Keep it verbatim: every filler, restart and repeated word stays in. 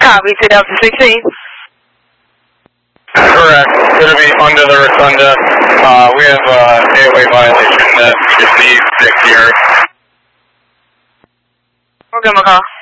copy to Delta sixteen. Correct. It's going to be under the rotunda. Uh, we have uh, airway violation that we just need six here. We'll give him a call.